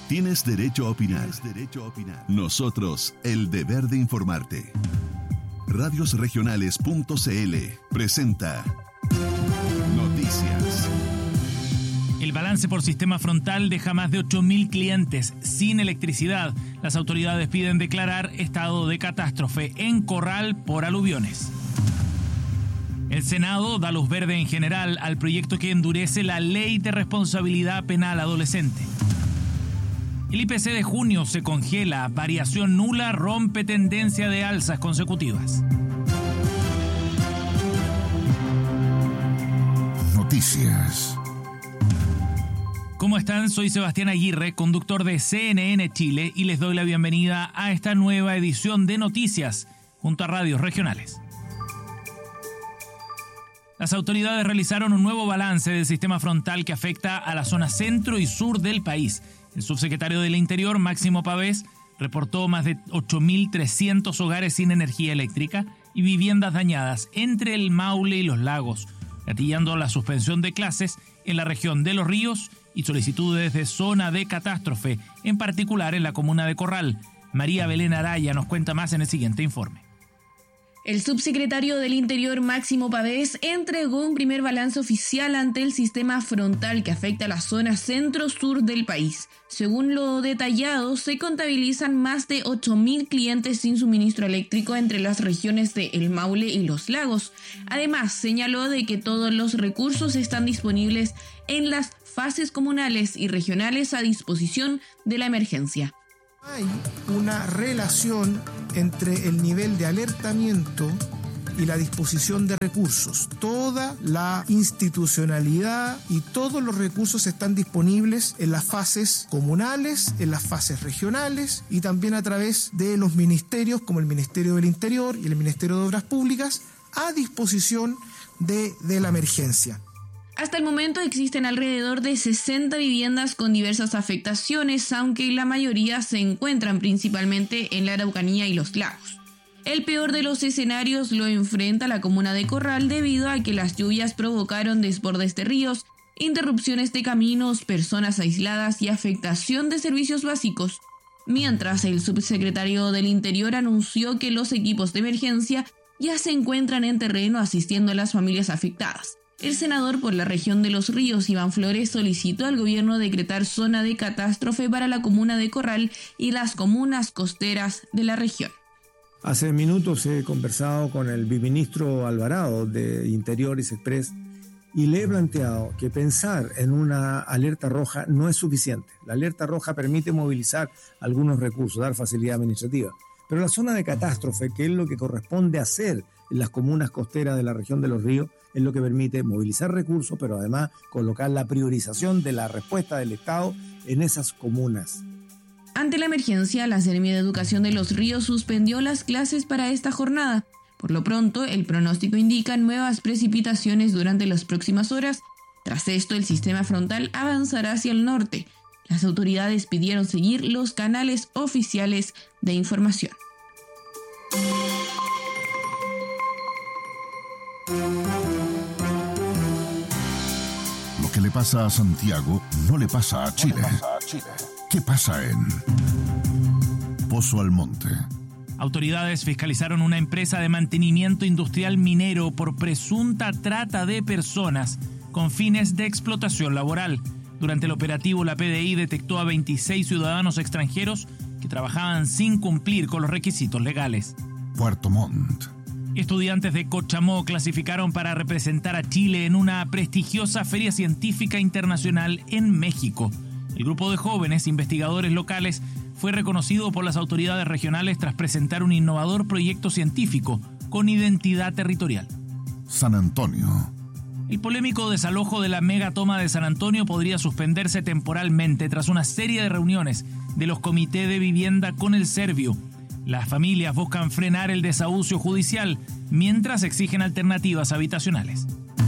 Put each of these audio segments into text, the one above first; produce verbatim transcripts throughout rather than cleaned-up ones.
Tienes derecho a opinar. Tienes derecho a opinar. Nosotros, el deber de informarte. radios regionales punto c l presenta Noticias. El balance por sistema frontal deja más de ocho mil clientes sin electricidad. Las autoridades piden declarar estado de catástrofe en Corral por aluviones. El Senado da luz verde en general al proyecto que endurece la ley de responsabilidad penal adolescente. El I P C de junio se congela, variación nula rompe tendencia de alzas consecutivas. Noticias. ¿Cómo están? Soy Sebastián Aguirre, conductor de C N N Chile, y les doy la bienvenida a esta nueva edición de Noticias junto a radios regionales. Las autoridades realizaron un nuevo balance del sistema frontal que afecta a la zona centro y sur del país. El subsecretario del Interior, Máximo Pavés, reportó más de ocho mil trescientos hogares sin energía eléctrica y viviendas dañadas entre el Maule y los Lagos, gatillando la suspensión de clases en la región de Los Ríos y solicitudes de zona de catástrofe, en particular en la comuna de Corral. María Belén Araya nos cuenta más en el siguiente informe. El subsecretario del Interior, Máximo Pavés, entregó un primer balance oficial ante el sistema frontal que afecta a la zona centro-sur del país. Según lo detallado, se contabilizan más de ocho mil clientes sin suministro eléctrico entre las regiones de El Maule y Los Lagos. Además, señaló de que todos los recursos están disponibles en las fases comunales y regionales a disposición de la emergencia. Hay una relación entre el nivel de alertamiento y la disposición de recursos. Toda la institucionalidad y todos los recursos están disponibles en las fases comunales, en las fases regionales y también a través de los ministerios como el Ministerio del Interior y el Ministerio de Obras Públicas a disposición de, de la emergencia. Hasta el momento existen alrededor de sesenta viviendas con diversas afectaciones, aunque la mayoría se encuentran principalmente en la Araucanía y los Lagos. El peor de los escenarios lo enfrenta la comuna de Corral debido a que las lluvias provocaron desbordes de ríos, interrupciones de caminos, personas aisladas y afectación de servicios básicos, mientras el subsecretario del Interior anunció que los equipos de emergencia ya se encuentran en terreno asistiendo a las familias afectadas. El senador por la región de Los Ríos, Iván Flores, solicitó al gobierno decretar zona de catástrofe para la comuna de Corral y las comunas costeras de la región. Hace minutos he conversado con el viceministro Alvarado de Interior y Express y le he planteado que pensar en una alerta roja no es suficiente. La alerta roja permite movilizar algunos recursos, dar facilidad administrativa. Pero la zona de catástrofe, que es lo que corresponde hacer en las comunas costeras de la región de Los Ríos, es lo que permite movilizar recursos, pero además colocar la priorización de la respuesta del Estado en esas comunas. Ante la emergencia, la Seremía de Educación de Los Ríos suspendió las clases para esta jornada. Por lo pronto, el pronóstico indica nuevas precipitaciones durante las próximas horas. Tras esto, el sistema frontal avanzará hacia el norte. Las autoridades pidieron seguir los canales oficiales de información. Lo que le pasa a Santiago no le pasa a Chile. ¿Qué pasa en Pozo Almonte? Autoridades fiscalizaron una empresa de mantenimiento industrial minero por presunta trata de personas con fines de explotación laboral. Durante el operativo, la P D I detectó a veintiséis ciudadanos extranjeros que trabajaban sin cumplir con los requisitos legales. Puerto Montt. Estudiantes de Cochamó clasificaron para representar a Chile en una prestigiosa feria científica internacional en México. El grupo de jóvenes investigadores locales fue reconocido por las autoridades regionales tras presentar un innovador proyecto científico con identidad territorial. San Antonio. El polémico desalojo de la megatoma de San Antonio podría suspenderse temporalmente tras una serie de reuniones de los comités de vivienda con el Servio. Las familias buscan frenar el desahucio judicial mientras exigen alternativas habitacionales.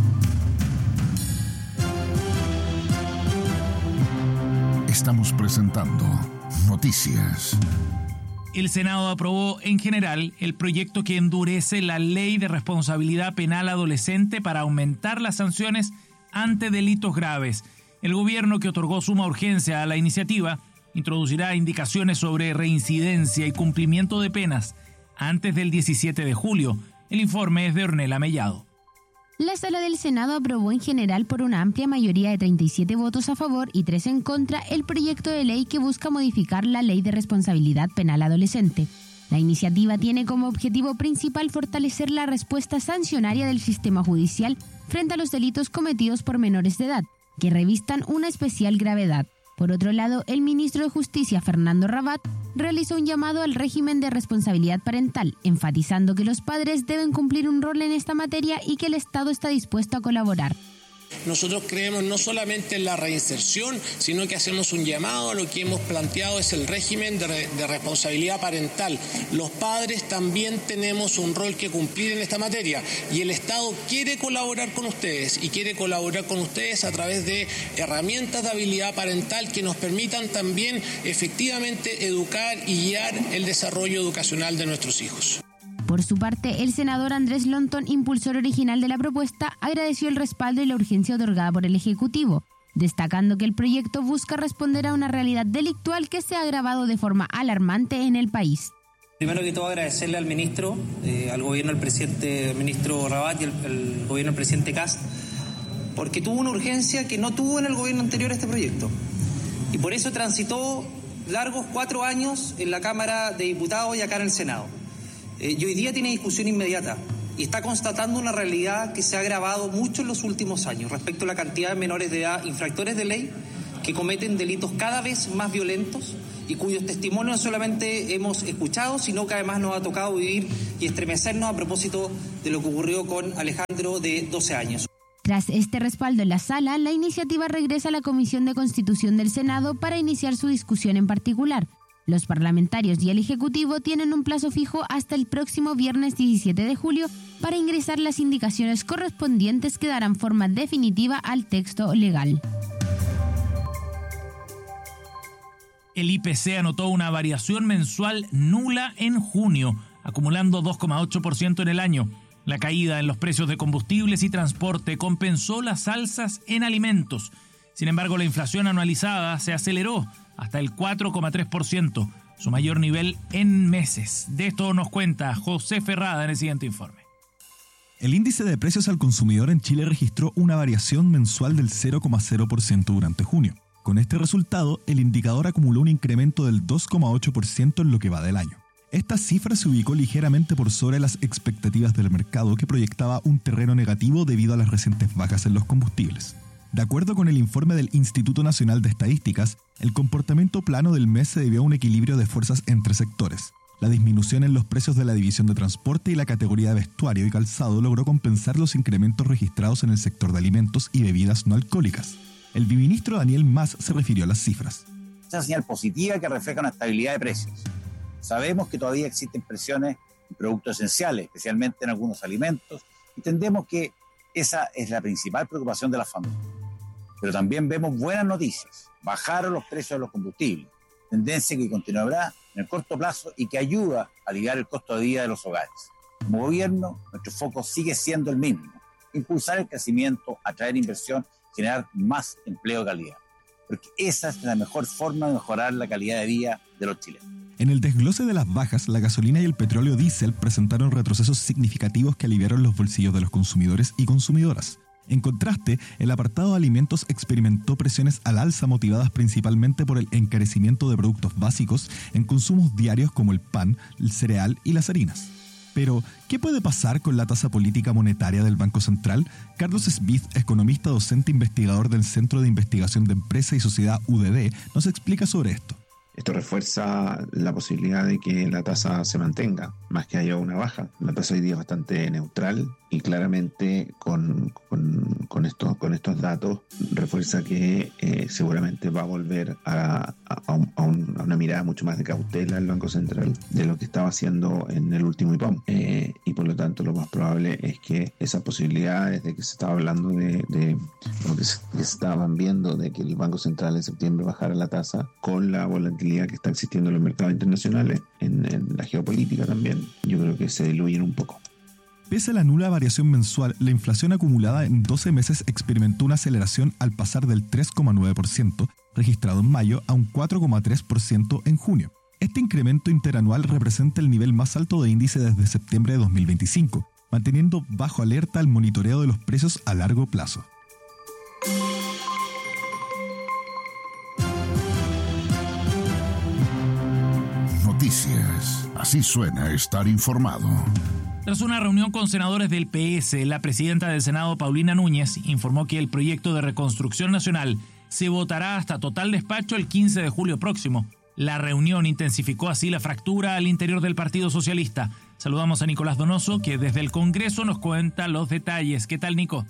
Estamos presentando Noticias. El Senado aprobó en general el proyecto que endurece la ley de responsabilidad penal adolescente para aumentar las sanciones ante delitos graves. El gobierno, que otorgó suma urgencia a la iniciativa, introducirá indicaciones sobre reincidencia y cumplimiento de penas antes del diecisiete de julio. El informe es de Ornella Mellado. La Sala del Senado aprobó en general por una amplia mayoría de treinta y siete votos a favor y tres en contra el proyecto de ley que busca modificar la Ley de Responsabilidad Penal Adolescente. La iniciativa tiene como objetivo principal fortalecer la respuesta sancionaria del sistema judicial frente a los delitos cometidos por menores de edad, que revistan una especial gravedad. Por otro lado, el ministro de Justicia, Fernando Rabat, realizó un llamado al régimen de responsabilidad parental, enfatizando que los padres deben cumplir un rol en esta materia y que el Estado está dispuesto a colaborar. Nosotros creemos no solamente en la reinserción, sino que hacemos un llamado a lo que hemos planteado es el régimen de, re, de responsabilidad parental. Los padres también tenemos un rol que cumplir en esta materia y el Estado quiere colaborar con ustedes y quiere colaborar con ustedes a través de herramientas de habilidad parental que nos permitan también efectivamente educar y guiar el desarrollo educacional de nuestros hijos. Por su parte, el senador Andrés Lonton, impulsor original de la propuesta, agradeció el respaldo y la urgencia otorgada por el Ejecutivo, destacando que el proyecto busca responder a una realidad delictual que se ha agravado de forma alarmante en el país. Primero que todo agradecerle al ministro, eh, al gobierno del presidente ministro Rabat y al, al gobierno del presidente Kast, porque tuvo una urgencia que no tuvo en el gobierno anterior este proyecto. Y por eso transitó largos cuatro años en la Cámara de Diputados y acá en el Senado. Y hoy día tiene discusión inmediata y está constatando una realidad que se ha agravado mucho en los últimos años respecto a la cantidad de menores de edad infractores de ley que cometen delitos cada vez más violentos y cuyos testimonios no solamente hemos escuchado, sino que además nos ha tocado vivir y estremecernos a propósito de lo que ocurrió con Alejandro de doce años. Tras este respaldo en la sala, la iniciativa regresa a la Comisión de Constitución del Senado para iniciar su discusión en particular. Los parlamentarios y el Ejecutivo tienen un plazo fijo hasta el próximo viernes diecisiete de julio para ingresar las indicaciones correspondientes que darán forma definitiva al texto legal. El I P C anotó una variación mensual nula en junio, acumulando dos coma ocho por ciento en el año. La caída en los precios de combustibles y transporte compensó las alzas en alimentos. Sin embargo, la inflación anualizada se aceleró hasta el cuatro coma tres por ciento, su mayor nivel en meses. De esto nos cuenta José Ferrada en el siguiente informe. El índice de precios al consumidor en Chile registró una variación mensual del cero coma cero por ciento durante junio. Con este resultado, el indicador acumuló un incremento del dos coma ocho por ciento en lo que va del año. Esta cifra se ubicó ligeramente por sobre las expectativas del mercado, que proyectaba un terreno negativo debido a las recientes bajas en los combustibles. De acuerdo con el informe del Instituto Nacional de Estadísticas, el comportamiento plano del mes se debió a un equilibrio de fuerzas entre sectores. La disminución en los precios de la división de transporte y la categoría de vestuario y calzado logró compensar los incrementos registrados en el sector de alimentos y bebidas no alcohólicas. El viceministro Daniel Mas se refirió a las cifras. Es una señal positiva que refleja una estabilidad de precios. Sabemos que todavía existen presiones en productos esenciales, especialmente en algunos alimentos, y entendemos que esa es la principal preocupación de las familias. Pero también vemos buenas noticias. Bajaron los precios de los combustibles, tendencia que continuará en el corto plazo y que ayuda a aliviar el costo de vida de los hogares. Como gobierno, nuestro foco sigue siendo el mismo: impulsar el crecimiento, atraer inversión, generar más empleo de calidad. Porque esa es la mejor forma de mejorar la calidad de vida de los chilenos. En el desglose de las bajas, la gasolina y el petróleo diésel presentaron retrocesos significativos que aliviaron los bolsillos de los consumidores y consumidoras. En contraste, el apartado de alimentos experimentó presiones al alza motivadas principalmente por el encarecimiento de productos básicos en consumos diarios como el pan, el cereal y las harinas. Pero, ¿qué puede pasar con la tasa política monetaria del Banco Central? Carlos Smith, economista docente investigador del Centro de Investigación de Empresa y Sociedad U D D, nos explica sobre esto. Esto refuerza la posibilidad de que la tasa se mantenga, más que haya una baja. La tasa hoy día es bastante neutral y claramente con, con, con, estos, con estos datos refuerza que eh, seguramente va a volver a, a, un, a, un, a una mirada mucho más de cautela el Banco Central de lo que estaba haciendo en el último I P O M. Eh, y por lo tanto lo más probable es que esas posibilidades de que se estaba hablando de, de o que se, que se estaban viendo de que el Banco Central en septiembre bajara la tasa con la volatilidad que está existiendo en los mercados internacionales, en, en la geopolítica también, yo creo que se diluyen un poco. Pese a la nula variación mensual, la inflación acumulada en doce meses experimentó una aceleración al pasar del tres coma nueve por ciento registrado en mayo, a un cuatro coma tres por ciento en junio. Este incremento interanual representa el nivel más alto de índice desde septiembre de dos mil veinticinco, manteniendo bajo alerta el monitoreo de los precios a largo plazo. Noticias. Así suena estar informado. Tras una reunión con senadores del P S, la presidenta del Senado, Paulina Núñez, informó que el proyecto de reconstrucción nacional se votará hasta total despacho el quince de julio próximo. La reunión intensificó así la fractura al interior del Partido Socialista. Saludamos a Nicolás Donoso, que desde el Congreso nos cuenta los detalles. ¿Qué tal, Nico?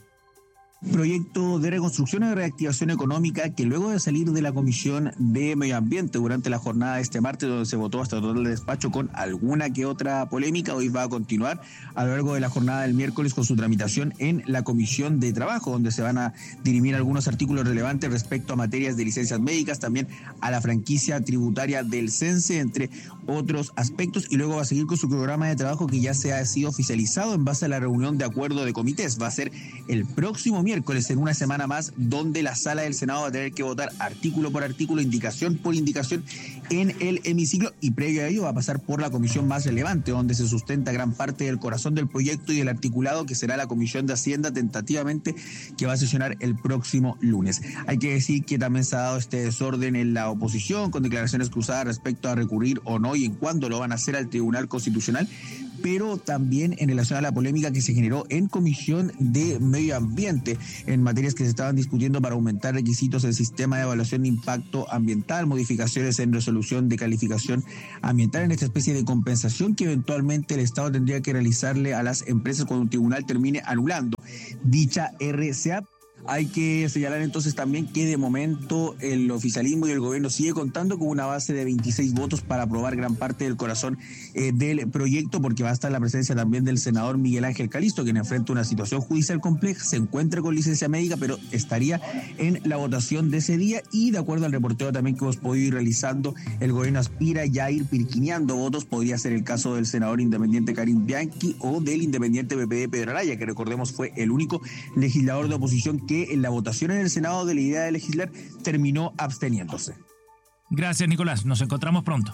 Proyecto de reconstrucción y reactivación económica que luego de salir de la Comisión de Medio Ambiente durante la jornada de este martes, donde se votó hasta total despacho con alguna que otra polémica, hoy va a continuar a lo largo de la jornada del miércoles con su tramitación en la Comisión de Trabajo, donde se van a dirimir algunos artículos relevantes respecto a materias de licencias médicas, también a la franquicia tributaria del CENSE, entre otros aspectos, y luego va a seguir con su programa de trabajo que ya se ha sido oficializado en base a la reunión de acuerdo de comités. Va a ser el próximo miércoles miércoles en una semana más, donde la sala del Senado va a tener que votar artículo por artículo, indicación por indicación en el hemiciclo, y previo a ello va a pasar por la comisión más relevante, donde se sustenta gran parte del corazón del proyecto y del articulado, que será la Comisión de Hacienda, tentativamente, que va a sesionar el próximo lunes. Hay que decir que también se ha dado este desorden en la oposición, con declaraciones cruzadas respecto a recurrir o no y en cuándo lo van a hacer al Tribunal Constitucional, pero también en relación a la polémica que se generó en Comisión de Medio Ambiente en materias que se estaban discutiendo para aumentar requisitos del sistema de evaluación de impacto ambiental, modificaciones en resolución de calificación ambiental, en esta especie de compensación que eventualmente el Estado tendría que realizarle a las empresas cuando un tribunal termine anulando dicha R C A. Hay que señalar entonces también que de momento el oficialismo y el gobierno sigue contando con una base de veintiséis votos para aprobar gran parte del corazón eh, del proyecto, porque va a estar la presencia también del senador Miguel Ángel Calisto, quien enfrenta una situación judicial compleja, se encuentra con licencia médica, pero estaría en la votación de ese día, y de acuerdo al reporteo también que hemos podido ir realizando, el gobierno aspira ya a ir pirquineando votos. Podría ser el caso del senador independiente Karim Bianchi o del independiente P P D Pedro Araya, que recordemos fue el único legislador de oposición que que en la votación en el Senado de la idea de legislar terminó absteniéndose. Gracias, Nicolás. Nos encontramos pronto.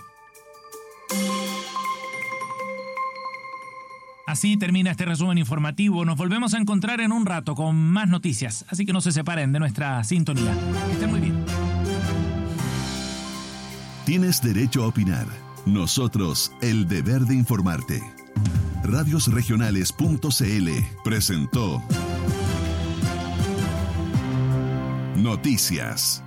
Así termina este resumen informativo. Nos volvemos a encontrar en un rato con más noticias, así que no se separen de nuestra sintonía. Que estén muy bien. Tienes derecho a opinar. Nosotros, el deber de informarte. radios regionales punto c l presentó Noticias.